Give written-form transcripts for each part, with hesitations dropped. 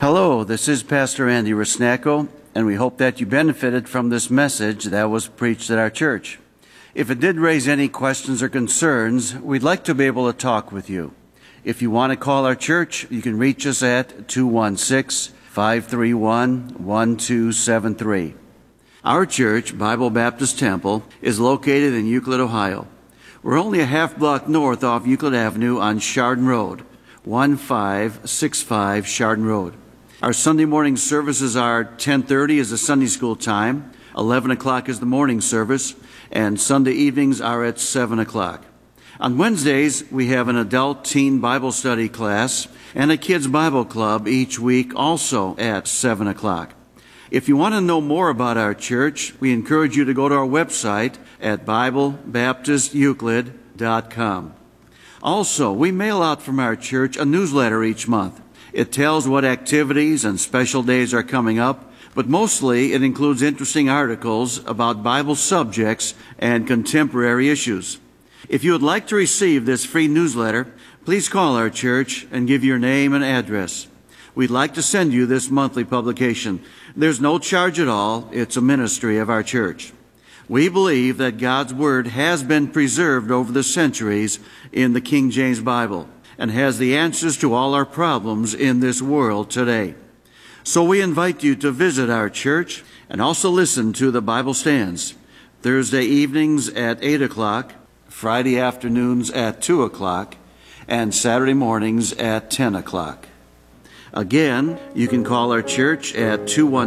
Hello, this is Pastor Andy Rusnacko, and we hope that you benefited from this message that was preached at our church. If it did raise any questions or concerns, we'd like to be able to talk with you. If you want to call our church, you can reach us at 216-531-1273. Our church, Bible Baptist Temple, is located in Euclid, Ohio. We're only a half block north off Euclid Avenue on Chardon Road, 1565 Chardon Road. Our Sunday morning services are 10:30 is the Sunday school time, 11 o'clock is the morning service, and Sunday evenings are at 7 o'clock. On Wednesdays, we have an adult teen Bible study class and a kids Bible club each week, also at 7 o'clock. If you want to know more about our church, we encourage you to go to our website at BibleBaptistEuclid.com. Also, we mail out from our church a newsletter each month. It tells what activities and special days are coming up, but mostly it includes interesting articles about Bible subjects and contemporary issues. If you would like to receive this free newsletter, please call our church and give your name and address. We'd like to send you this monthly publication. There's no charge at all. It's a ministry of our church. We believe that God's Word has been preserved over the centuries in the King James Bible and has the answers to all our problems in this world today. So we invite you to visit our church and also listen to the Bible Stands, Thursday evenings at 8 o'clock, Friday afternoons at 2 o'clock, and Saturday mornings at 10 o'clock. Again, you can call our church at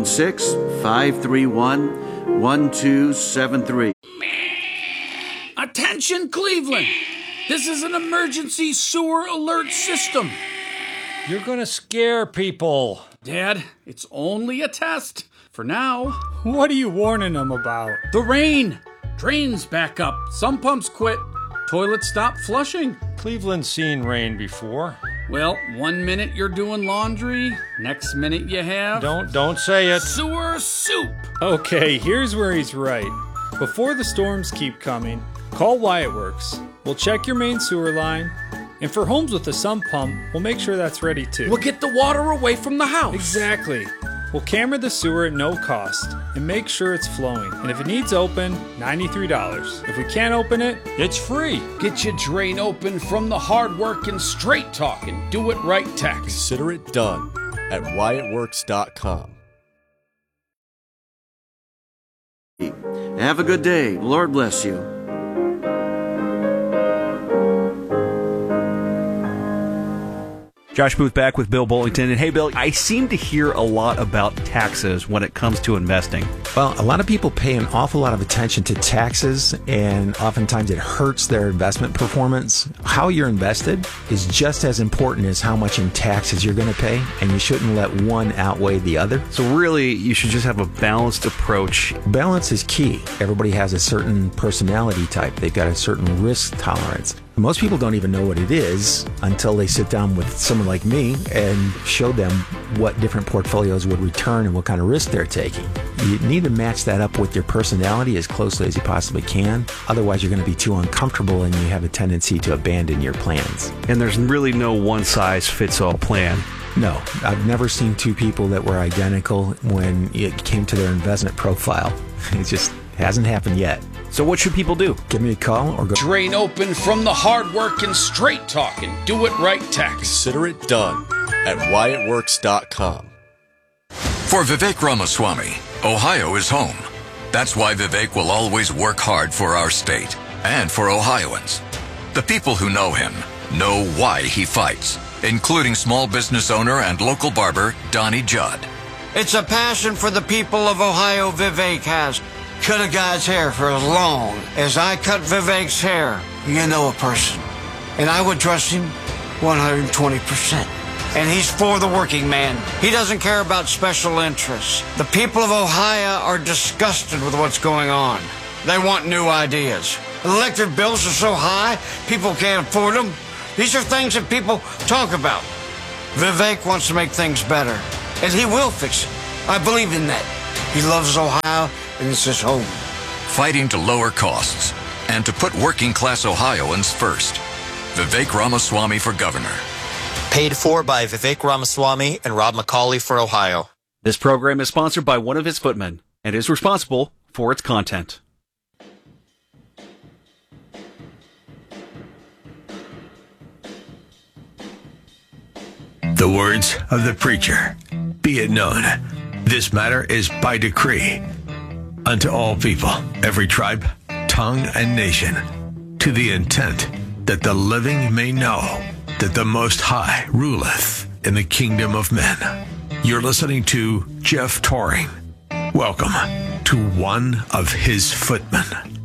216-531-1273. Attention, Cleveland! This is an emergency sewer alert system. You're gonna scare people. Dad, it's only a test. For now. What are you warning them about? The rain. Drains back up. Some pumps quit. Toilets stop flushing. Cleveland's seen rain before. Well, 1 minute you're doing laundry, next minute you have... Don't say it. Sewer soup. Okay, here's where he's right. Before the storms keep coming, call Wyatt Works. We'll check your main sewer line, and for homes with a sump pump, we'll make sure that's ready too. We'll get the water away from the house. Exactly. We'll camera the sewer at no cost and make sure it's flowing. And if it needs open, $93. If we can't open it, It's free. Get your drain open from the hard-working, straight-talking, do-it-right tax. Consider it done at WyattWorks.com. Have a good day. Lord bless you. Josh Booth back with Bill Bullington. And hey, Bill, I seem to hear a lot about taxes when it comes to investing. Well, a lot of people pay an awful lot of attention to taxes, and oftentimes it hurts their investment performance. How you're invested is just as important as how much in taxes you're going to pay, and you shouldn't let one outweigh the other. So really, you should just have a balanced approach. Balance is key. Everybody has a certain personality type. They've got a certain risk tolerance. Most people don't even know what it is until they sit down with someone like me and show them what different portfolios would return and what kind of risk they're taking. You need to match that up with your personality as closely as you possibly can. Otherwise, you're going to be too uncomfortable and you have a tendency to abandon your plans. And there's really no one-size-fits-all plan. No, I've never seen two people that were identical when it came to their investment profile. It just hasn't happened yet. So what should people do? Give me a call or go. Drain open from the hard-working, straight-talking, do-it-right tax. Consider it done at WyattWorks.com. For Vivek Ramaswamy, Ohio is home. That's why Vivek will always work hard for our state and for Ohioans. The people who know him know why he fights, including small business owner and local barber Donnie Judd. It's a passion for the people of Ohio Vivek has. Cut a guy's hair for as long as I cut Vivek's hair. You know a person. And I would trust him 120%. And he's for the working man. He doesn't care about special interests. The people of Ohio are disgusted with what's going on. They want new ideas. Electric bills are so high, people can't afford them. These are things that people talk about. Vivek wants to make things better, and he will fix it. I believe in that. He loves Ohio, and it's his home. Fighting to lower costs and to put working-class Ohioans first. Vivek Ramaswamy for governor. Paid for by Vivek Ramaswamy and Rob McCauley for Ohio. This program is sponsored by one of his footmen and is responsible for its content. The words of the preacher. Be it known, this matter is by decree unto all people, every tribe, tongue, and nation, to the intent that the living may know that the Most High ruleth in the kingdom of men. You're listening to Jeff Toring. Welcome to One of His Footmen.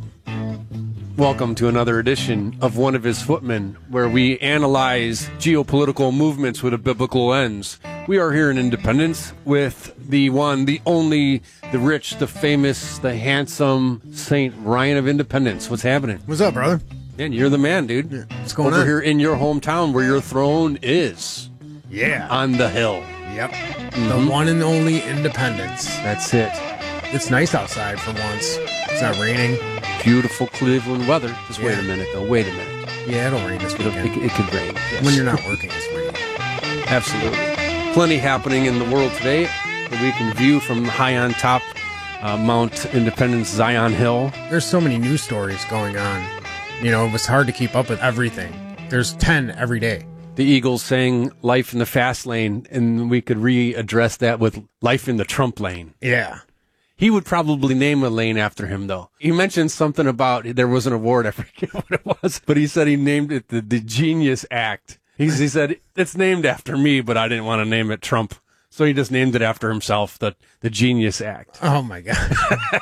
Welcome to another edition of One of His Footmen, where we analyze geopolitical movements with a biblical lens. We are here in Independence with the one, the only, the rich, the famous, the handsome St. Ryan of Independence. What's happening? What's up, brother? Man, you're the man, dude. Yeah. What's going on? Over here in your hometown where your throne is. Yeah. On the hill. Yep. The one and only Independence. That's it. It's nice outside for once. It's not raining. Beautiful Cleveland weather. Just wait a minute, though. Wait a minute. Yeah, it'll rain this weekend. It could rain. Yes. When you're not working, it's raining. Absolutely. Plenty happening in the world today that we can view from high on top Mount Independence, Zion Hill. There's so many news stories going on. You know, it was hard to keep up with everything. There's 10 every day. The Eagles saying life in the fast lane, and we could readdress that with life in the Trump lane. Yeah. He would probably name a lane after him, though. He mentioned something about there was an award, I forget what it was, but he said he named it the Genius Act. He said, it's named after me, but I didn't want to name it Trump. So he just named it after himself, the Genius Act. Oh, my God.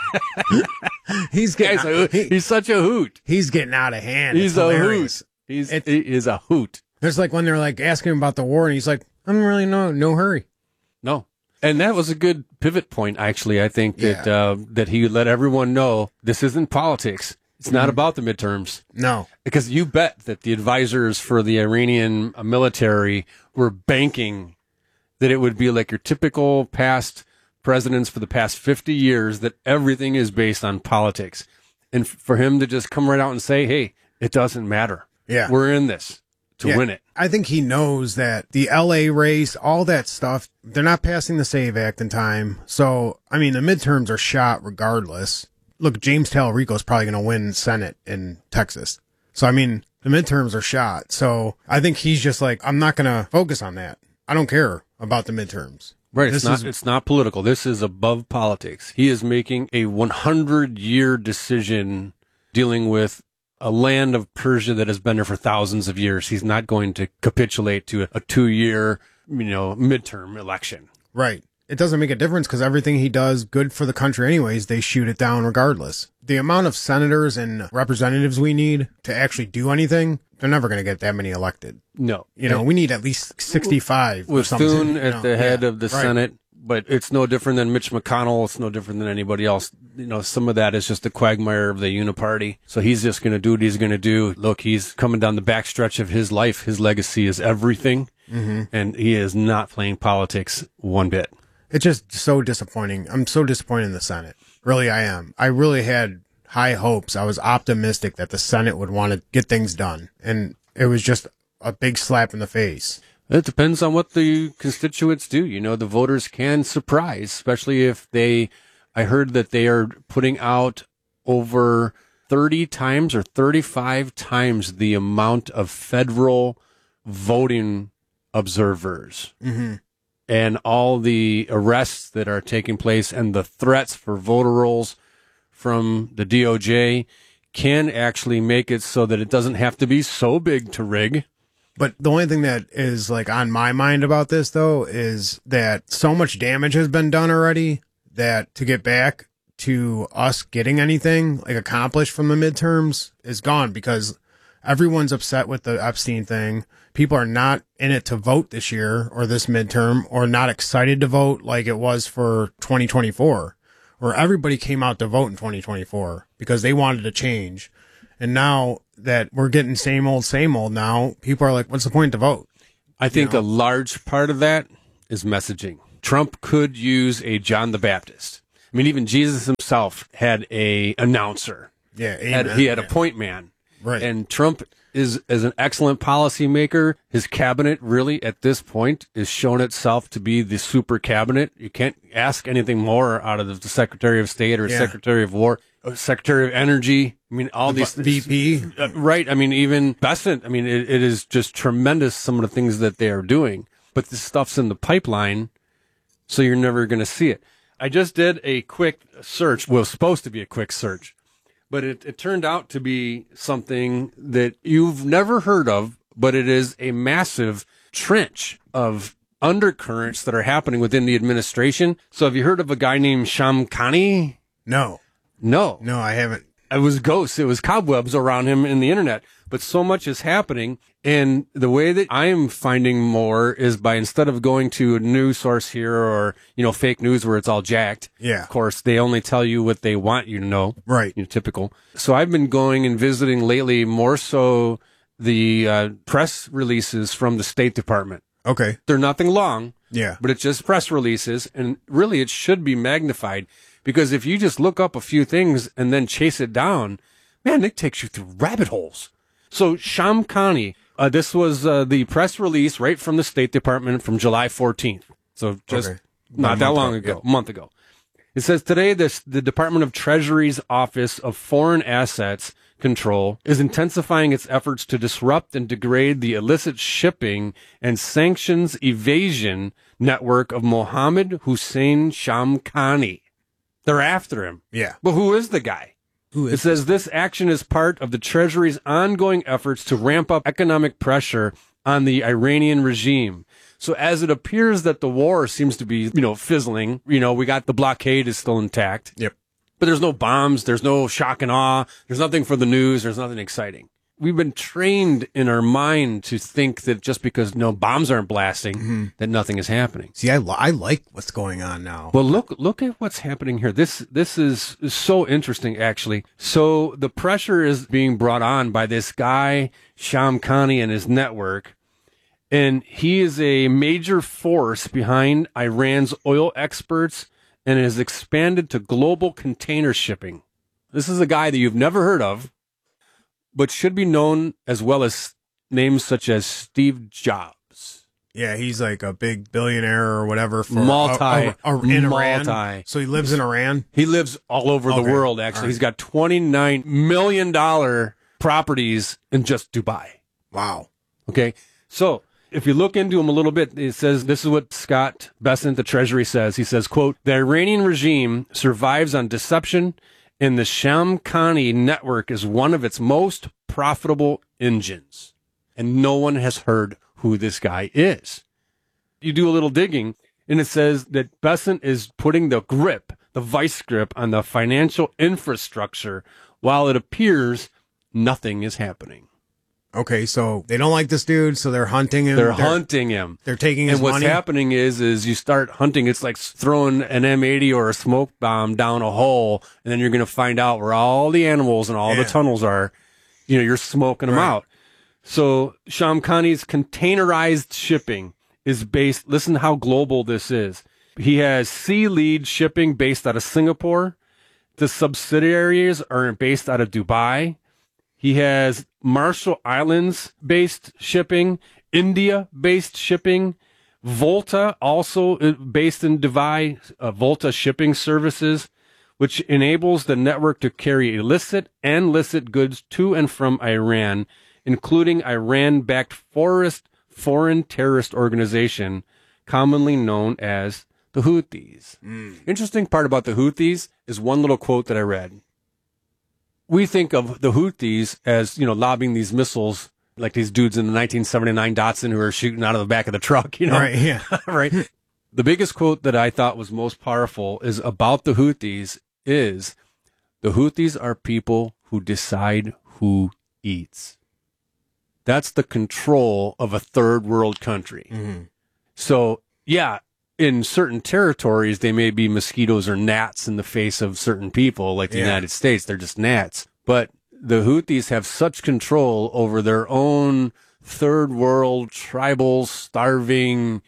He's such a hoot. He's getting out of hand. He's a hoot. He is a hoot. There's like when they're like asking him about the war, and he's like, I'm really no hurry. No. And that was a good pivot point, actually. I think that he let everyone know this isn't politics. It's not about the midterms. No. Because you bet that the advisors for the Iranian military were banking that it would be like your typical past presidents for the past 50 years, that everything is based on politics. And for him to just come right out and say, hey, it doesn't matter. Yeah. We're in this to win it. I think he knows that the LA race, all that stuff, they're not passing the SAVE Act in time. So, I mean, the midterms are shot regardless. Look, James Talarico's probably going to win Senate in Texas. So, I mean, the midterms are shot. So I think he's just like, I'm not going to focus on that. I don't care about the midterms. Right. It's not political. This is above politics. He is making a 100-year decision dealing with a land of Persia that has been there for thousands of years. He's not going to capitulate to a 2-year, midterm election. Right. It doesn't make a difference because everything he does good for the country anyways, they shoot it down regardless. The amount of senators and representatives we need to actually do anything, they're never going to get that many elected. No. We need at least 65. With Thune at the head of the Senate, but it's no different than Mitch McConnell. It's no different than anybody else. Some of that is just the quagmire of the uniparty. So he's just going to do what he's going to do. Look, he's coming down the backstretch of his life. His legacy is everything. Mm-hmm. And he is not playing politics one bit. It's just so disappointing. I'm so disappointed in the Senate. Really, I am. I really had high hopes. I was optimistic that the Senate would want to get things done. And it was just a big slap in the face. It depends on what the constituents do. The voters can surprise, especially if I heard that they are putting out over 30 times or 35 times the amount of federal voting observers. Mm-hmm. And all the arrests that are taking place and the threats for voter rolls from the DOJ can actually make it so that it doesn't have to be so big to rig. But the only thing that is like on my mind about this, though, is that so much damage has been done already that to get back to us getting anything like accomplished from the midterms is gone because everyone's upset with the Epstein thing. People are not in it to vote this year or this midterm or not excited to vote like it was for 2024, where everybody came out to vote in 2024 because they wanted to change. And now that we're getting same old now, people are like, what's the point to vote? I think a large part of that is messaging. Trump could use a John the Baptist. I mean, even Jesus himself had a announcer. Yeah, amen. He had a point man. Right. And Trump is an excellent policymaker. His cabinet really at this point is shown itself to be the super cabinet. You can't ask anything more out of the Secretary of State or Secretary of War, or Secretary of Energy. I mean, all these VP, right? I mean, even Bessent. I mean, it is just tremendous some of the things that they are doing. But this stuff's in the pipeline, so you're never going to see it. I just did a quick search. Well, it was supposed to be a quick search. But it turned out to be something that you've never heard of, but it is a massive trench of undercurrents that are happening within the administration. So have you heard of a guy named Shamkhani? No, I haven't. It was ghosts. It was cobwebs around him in the internet. But so much is happening. And the way that I am finding more is by, instead of going to a news source here or, fake news where it's all jacked. Yeah. Of course, they only tell you what they want you to know. Right. Typical. So I've been going and visiting lately more so the press releases from the State Department. Okay. They're nothing long. Yeah. But it's just press releases. And really, it should be magnified. Because if you just look up a few things and then chase it down, man, it takes you through rabbit holes. So Shamkhani, this was the press release right from the State Department from July 14th. So just not that long ago, a month ago. It says today the Department of Treasury's Office of Foreign Assets Control is intensifying its efforts to disrupt and degrade the illicit shipping and sanctions evasion network of Mohammed Hussein Shamkhani. They're after him. Yeah. But who is the guy? It says this action is part of the Treasury's ongoing efforts to ramp up economic pressure on the Iranian regime. So as it appears that the war seems to be, fizzling, we got the blockade is still intact. Yep. But there's no bombs. There's no shock and awe. There's nothing for the news. There's nothing exciting. We've been trained in our mind to think that just because bombs aren't blasting, that nothing is happening. See, I like what's going on now. Well, look at what's happening here. This is so interesting, actually. So the pressure is being brought on by this guy, Shamkhani, and his network. And he is a major force behind Iran's oil exports and has expanded to global container shipping. This is a guy that you've never heard of, but should be known as well as names such as Steve Jobs. Yeah, he's like a big billionaire or whatever for in Iran. So he lives in Iran? He lives all over the world, actually. Right. He's got $29 million properties in just Dubai. Wow. Okay, so if you look into him a little bit, it says, this is what Scott Bessent, the Treasury, says. He says, quote, the Iranian regime survives on deception, and the Shamkhani network is one of its most profitable engines. And no one has heard who this guy is. You do a little digging, and it says that Bessent is putting the vice grip on the financial infrastructure, while it appears nothing is happening. Okay, so they don't like this dude, so they're hunting him. They're hunting him. They're taking his money. And what's happening is you start hunting. It's like throwing an M80 or a smoke bomb down a hole, and then you're going to find out where all the animals and all the tunnels are. You're smoking them out. So Shamkhani's containerized shipping is based, listen how global this is. He has Sea Lead shipping based out of Singapore. The subsidiaries are based out of Dubai. He has Marshall Islands-based shipping, India-based shipping, Volta, also based in Dubai, Volta Shipping Services, which enables the network to carry illicit and licit goods to and from Iran, including Iran-backed foreign terrorist organization, commonly known as the Houthis. Interesting part about the Houthis is one little quote that I read. We think of the Houthis as, lobbing these missiles like these dudes in the 1979 Datsun who are shooting out of the back of the truck, Right, yeah. Right. The biggest quote that I thought was most powerful is about the Houthis is, the Houthis are people who decide who eats. That's the control of a third world country. Mm-hmm. So, yeah, in certain territories, they may be mosquitoes or gnats in the face of certain people, like the United States. They're just gnats. But the Houthis have such control over their own third world, tribal, starving,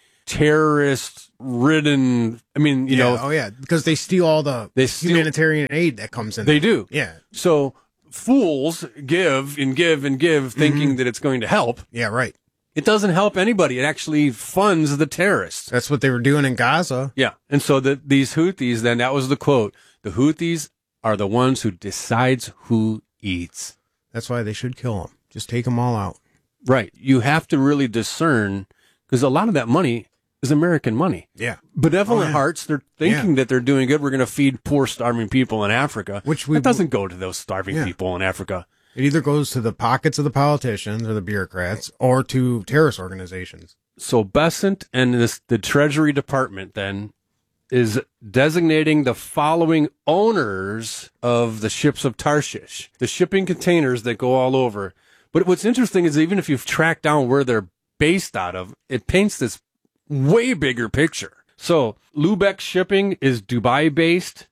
terrorist-ridden, because they steal all the humanitarian aid that comes in. They do. Yeah. So fools give and give and give, thinking that it's going to help. Yeah, right. It doesn't help anybody. It actually funds the terrorists. That's what they were doing in Gaza. Yeah. And so these Houthis, then that was the quote. The Houthis are the ones who decides who eats. That's why they should kill them. Just take them all out. Right. You have to really discern, because a lot of that money is American money. Yeah. Benevolent hearts, they're thinking that they're doing good. We're going to feed poor, starving people in Africa. That doesn't go to those starving people in Africa. It either goes to the pockets of the politicians or the bureaucrats or to terrorist organizations. So Bessent and the Treasury Department then is designating the following owners of the ships of Tarshish, the shipping containers that go all over. But what's interesting is even if you've tracked down where they're based out of, it paints this way bigger picture. So Lubeck Shipping is Dubai-based.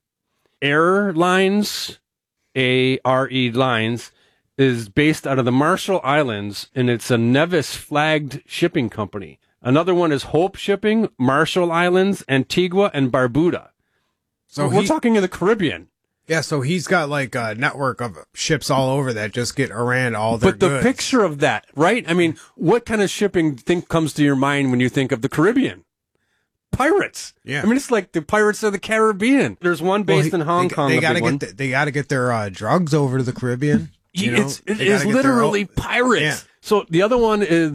Airlines, A-R-E Lines, is based out of the Marshall Islands, and it's a Nevis-flagged shipping company. Another one is Hope Shipping, Marshall Islands, Antigua, and Barbuda. So we're talking in the Caribbean. Yeah, so he's got like a network of ships all over that just get around all their But the goods. picture of that, right? I mean, what kind of shipping comes to your mind when you think of the Caribbean? Pirates. Yeah. I mean, it's like the Pirates of the Caribbean. There's one based in Hong Kong. They got to get their drugs over to the Caribbean. It is literally pirates. Yeah. So the other one is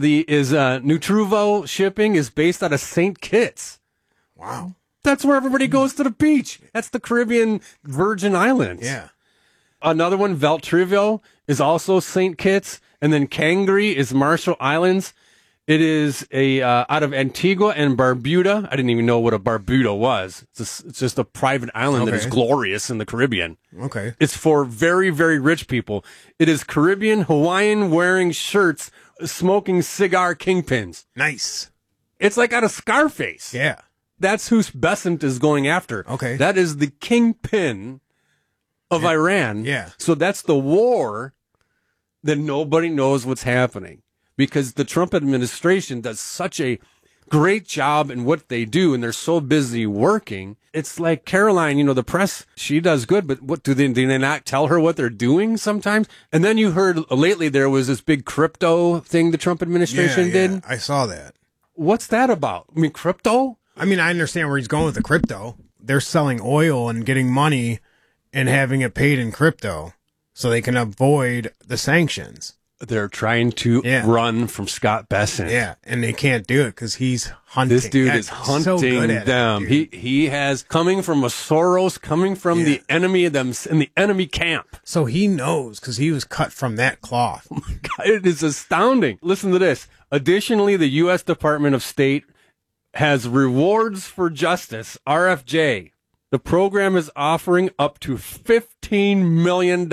Nutruvo Shipping is based out of St. Kitts. Wow. That's where everybody goes to the beach. That's the Caribbean Virgin Islands. Yeah. Another one, Veltrivio, is also St. Kitts, and then Kangri is Marshall Islands. It is out of Antigua and Barbuda. I didn't even know what a Barbuda was. It's just a private island that is glorious in the Caribbean. Okay. It's for very, very rich people. It is Caribbean Hawaiian wearing shirts, smoking cigar kingpins. Nice. It's like out of Scarface. Yeah. That's who Bessent is going after. Okay. That is the kingpin of Iran. Yeah. So that's the war that nobody knows what's happening, because the Trump administration does such a great job in what they do, and they're so busy working. It's like Caroline, the press, she does good, but what do they not tell her what they're doing sometimes? And then you heard lately there was this big crypto thing the Trump administration did. I saw that. What's that about? I mean, crypto? I mean, I understand where he's going with the crypto. They're selling oil and getting money and having it paid in crypto so they can avoid the sanctions. They're trying to run from Scott Bessent. Yeah, and they can't do it because he's hunting. This dude is hunting so good at them. He has, coming from a Soros, coming from the enemy of them in the enemy camp. So he knows because he was cut from that cloth. Oh my God, it is astounding. Listen to this. Additionally, the U.S. Department of State has Rewards for Justice, RFJ. The program is offering up to $15 million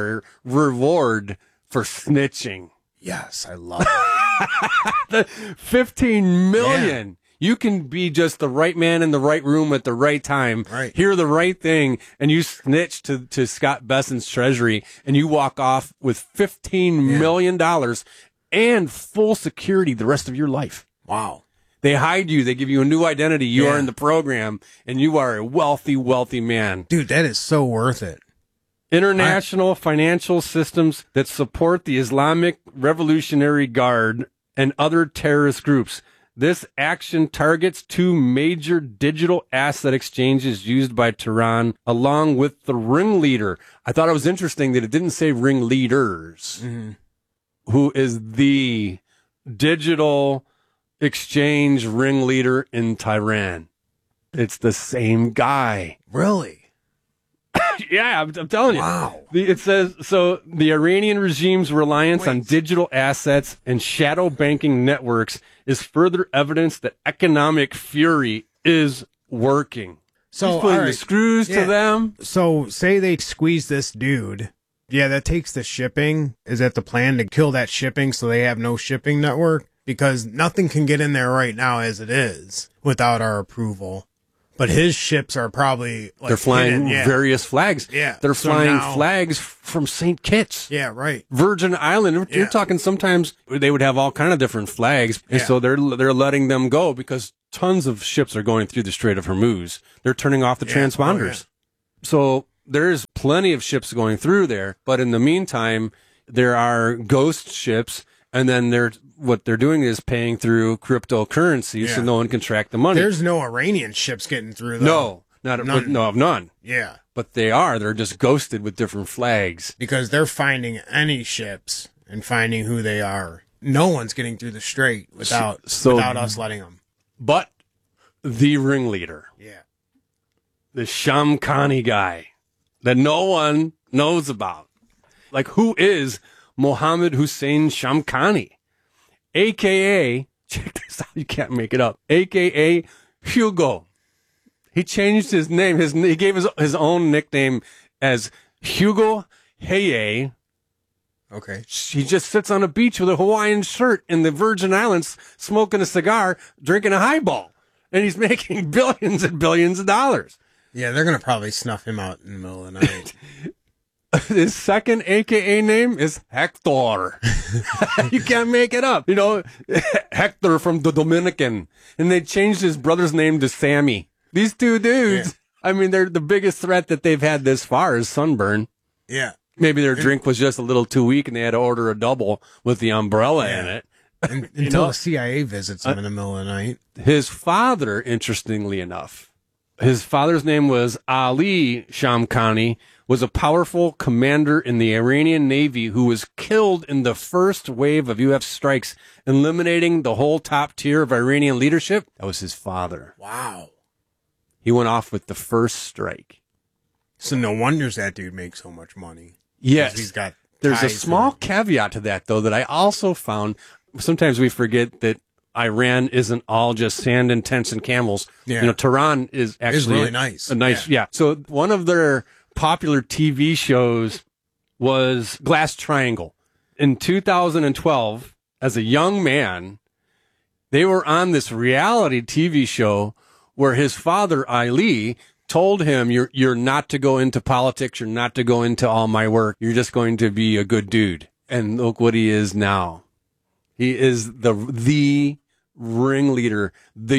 reward for snitching. Yes, I love it. $15 million. Yeah. You can be just the right man in the right room at the right time, hear the right thing, and you snitch to Scott Bessent's treasury, and you walk off with $15 million and full security the rest of your life. Wow. They hide you. They give you a new identity. You are in the program, and you are a wealthy, wealthy man. Dude, that is so worth it. International financial systems that support the Islamic Revolutionary Guard and other terrorist groups. This action targets two major digital asset exchanges used by Tehran, along with the ringleader. I thought it was interesting that it didn't say ringleaders, who is the digital exchange ringleader in Tehran. It's the same guy. Really? Yeah, I'm telling you. Wow. It says, so the Iranian regime's reliance on digital assets and shadow banking networks is further evidence that economic fury is working. So, he's putting the screws to them. So say they squeeze this dude. Yeah, that takes the shipping. Is that the plan, to kill that shipping so they have no shipping network? Because nothing can get in there right now as it is without our approval. But his ships are probably they're flying various flags. Yeah. They're flying flags from St. Kitts. Yeah, right. Virgin Island. You're talking sometimes they would have all kind of different flags. And so they're letting them go because tons of ships are going through the Strait of Hormuz. They're turning off the transponders. So there's plenty of ships going through there, but in the meantime, there are ghost ships, and then what they're doing is paying through cryptocurrency, so no one can track the money. There's no Iranian ships getting through, though. None. Yeah. But they're just ghosted with different flags. Because they're finding any ships and finding who they are. No one's getting through the strait without us letting them. But the ringleader. Yeah. The Shamkhani guy that no one knows about. Like, who is Mohammed Hussein Shamkhani? AKA, check this out, you can't make it up, AKA Hugo. He changed his name. He gave his own nickname as Hugo Heye. Okay. He just sits on a beach with a Hawaiian shirt in the Virgin Islands, smoking a cigar, drinking a highball. And he's making billions and billions of dollars. Yeah, they're going to probably snuff him out in the middle of the night. His second AKA name is Hector. You can't make it up. You know, Hector from the Dominican. And they changed his brother's name to Sammy. These two dudes, I mean, they're the biggest threat that they've had this far is sunburn. Yeah. Maybe their drink was just a little too weak and they had to order a double with the umbrella in it. Until the CIA visits him in the middle of the night. His father, interestingly enough, his father's name was Ali Shamkhani, was a powerful commander in the Iranian Navy who was killed in the first wave of U.S. strikes, eliminating the whole top tier of Iranian leadership. That was his father. Wow. He went off with the first strike. So no wonders that dude makes so much money. Yes. He's got There's a small caveat to that, though, that I also found. Sometimes we forget that Iran isn't all just sand and tents and camels. Yeah. You know, Tehran is actually really nice. A nice, yeah. So one of their popular TV shows was Glass Triangle. In 2012, as a young man, they were on this reality TV show where his father, Ali, told him, you're not to go into politics. You're not to go into all my work. You're just going to be a good dude. And look what he is now. He is the ringleader,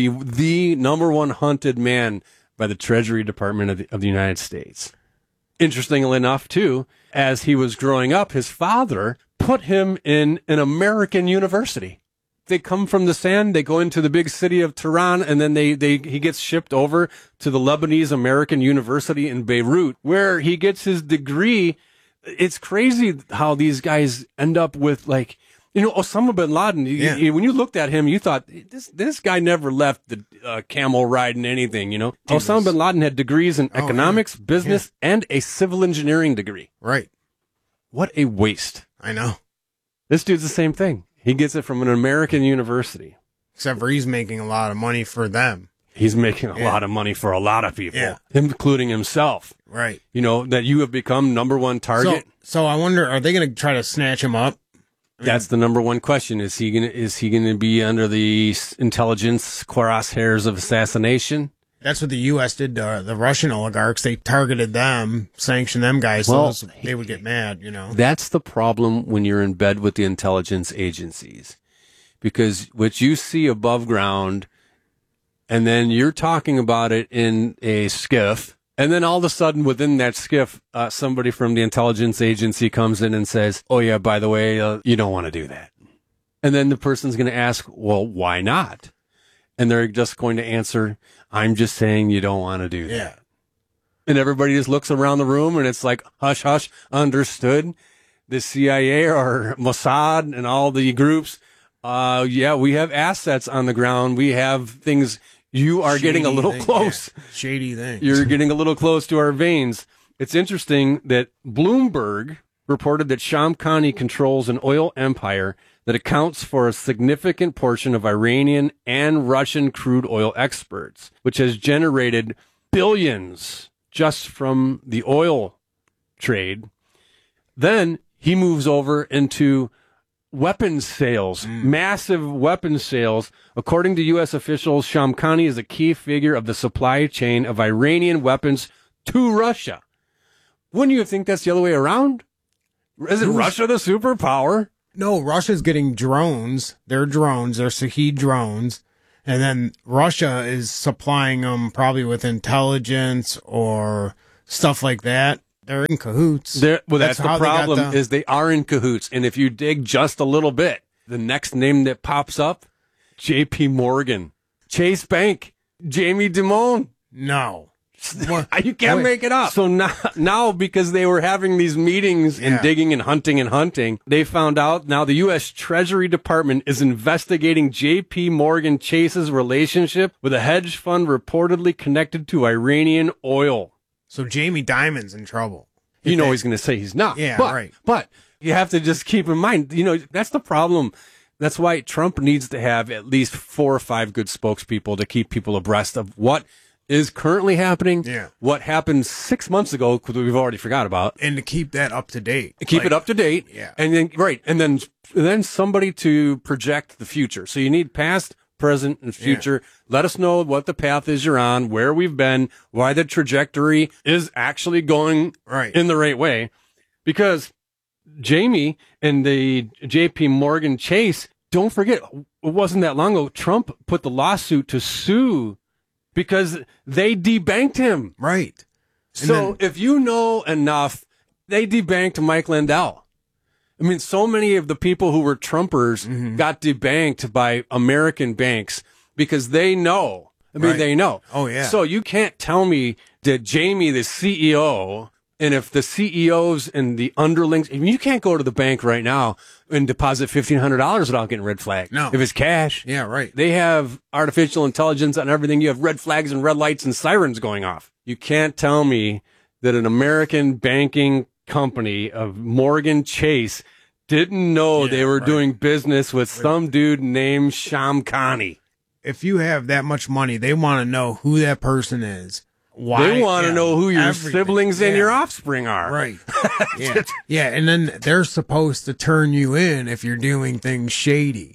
the number one hunted man by the Treasury Department of the United States. Interestingly enough, too, as he was growing up, his father put him in an American university. They come from the sand, they go into the big city of Tehran, and then he gets shipped over to the Lebanese American University in Beirut, where he gets his degree. It's crazy how these guys end up with, like, you know, Osama bin Laden. When you looked at him, you thought, this guy never left the camel riding anything, you know. Osama bin Laden had degrees in economics, business, and a civil engineering degree. Right. What a waste. I know. This dude's the same thing. He gets it from an American university. Except for he's making a lot of money for them. He's making a lot of money for a lot of people, including himself. Right. You know, that you have become number one target. So I wonder, are they going to try to snatch him up? That's the number one question. Is he gonna be under the intelligence crosshairs of assassination? That's what the U.S. did to the Russian oligarchs. They targeted them, sanctioned them guys, so they would get mad, you know. That's the problem when you're in bed with the intelligence agencies. Because what you see above ground, and then you're talking about it in a skiff, and then all of a sudden within that skiff, somebody from the intelligence agency comes in and says, oh yeah, by the way, you don't want to do that. And then the person's going to ask, well, why not? And they're just going to answer, I'm just saying you don't want to do that. Yeah. And everybody just looks around the room and it's like, hush, hush, understood. The CIA or Mossad and all the groups, yeah, we have assets on the ground. We have things. You are getting a little close. Yeah. Shady things. You're getting a little close to our veins. It's interesting that Bloomberg reported that Shamkhani controls an oil empire that accounts for a significant portion of Iranian and Russian crude oil exports, which has generated billions just from the oil trade. Then he moves over into weapons sales, massive weapons sales. According to U.S. officials, Shamkhani is a key figure of the supply chain of Iranian weapons to Russia. Wouldn't you think that's the other way around? Isn't Russia the superpower? No, Russia's getting drones. They're Shahed drones. And then Russia is supplying them probably with intelligence or stuff like that. They're in cahoots. That's the how they got problem, is they are in cahoots. And if you dig just a little bit, the next name that pops up, J.P. Morgan, Chase Bank, Jamie Dimon. No. You can't make it up. So now because they were having these meetings and digging and hunting, they found out now the U.S. Treasury Department is investigating J.P. Morgan Chase's relationship with a hedge fund reportedly connected to Iranian oil. So Jamie Dimon's in trouble. He's going to say he's not. Yeah, right. But you have to just keep in mind, that's the problem. That's why Trump needs to have at least 4 or 5 good spokespeople to keep people abreast of what is currently happening, what happened 6 months ago, because we've already forgot about. And to keep that up to date. Keep it up to date. Yeah. And then somebody to project the future. So you need past, present, and future. Let us know what the path is you're on, where we've been, why the trajectory is actually going in the right way. Because Jamie and the J.P. Morgan Chase, don't forget, it wasn't that long ago, Trump put the lawsuit to sue because they debanked him. Right. So if you know enough, they debanked Mike Lindell. I mean, so many of the people who were Trumpers got debanked by American banks because they know. I mean, they know. Oh, yeah. So you can't tell me that Jamie, the CEO, and if the CEOs and the underlings, I mean, you can't go to the bank right now and deposit $1,500 without getting red flagged. No. If it's cash. Yeah, right. They have artificial intelligence on everything. You have red flags and red lights and sirens going off. You can't tell me that an American banking company of Morgan Chase didn't know they were doing business with some dude named Shamkhani. If you have that much money, they want to know who that person is. Why? They want to know who your siblings and your offspring are. Right. Yeah. And then they're supposed to turn you in if you're doing things shady.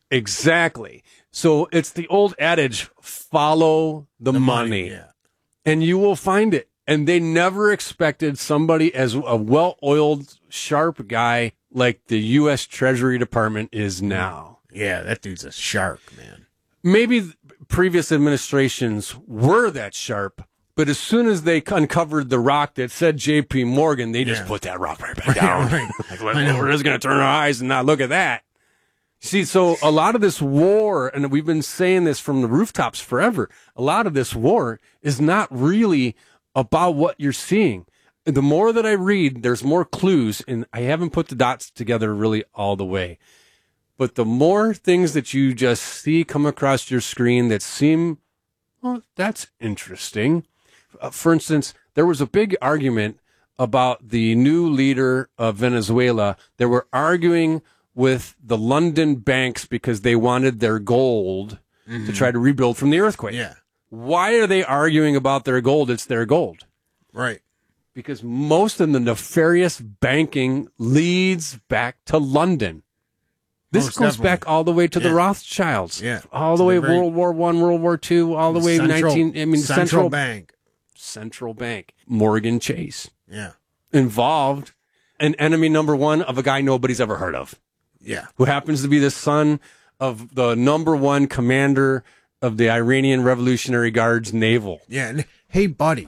Exactly. So it's the old adage, follow the money. And you will find it. And they never expected somebody as a well-oiled, sharp guy like the U.S. Treasury Department is now. Yeah, that dude's a shark, man. Maybe previous administrations were that sharp, but as soon as they uncovered the rock that said J.P. Morgan, they just put that rock right back down. Like, we're just going to turn our eyes and not look at that. See, so a lot of this war, and we've been saying this from the rooftops forever, a lot of this war is not really about what you're seeing. The more that I read, there's more clues, and I haven't put the dots together really all the way. But the more things that you just see come across your screen that seem, well, that's interesting. For instance, there was a big argument about the new leader of Venezuela. They were arguing with the London banks because they wanted their gold to try to rebuild from the earthquake. Yeah. Why are they arguing about their gold? It's their gold. Right. Because most of the nefarious banking leads back to London. This goes back all the way to the Rothschilds. Yeah. All the way World War I, World War II, all the way Central Bank. Central Bank. Morgan Chase. Yeah. Involved an enemy number one of a guy nobody's ever heard of. Yeah. Who happens to be the son of the number one commander of the Iranian Revolutionary Guard's naval. Yeah. And, hey, buddy.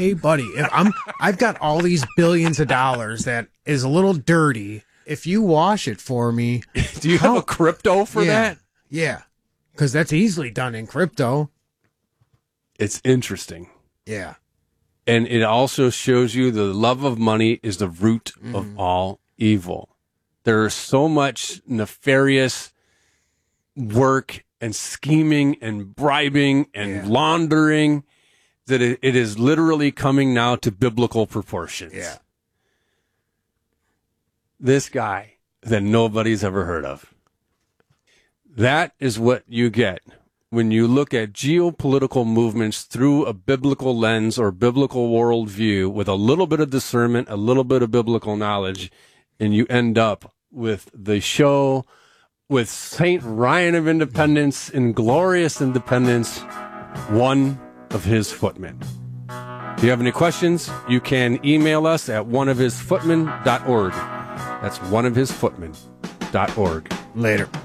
If I've got all these billions of dollars that is a little dirty. If you wash it for me. Do you have a crypto for that? Yeah. Because that's easily done in crypto. It's interesting. Yeah. And it also shows you the love of money is the root of all evil. There's so much nefarious work and scheming and bribing and laundering that it is literally coming now to biblical proportions. Yeah. This guy that nobody's ever heard of. That is what you get when you look at geopolitical movements through a biblical lens or biblical worldview with a little bit of discernment, a little bit of biblical knowledge, and you end up with the show with Saint Ryan of Independence in glorious independence, one of his footmen. If you have any questions, you can email us at oneofhisfootmen.org. That's oneofhisfootmen.org. Later.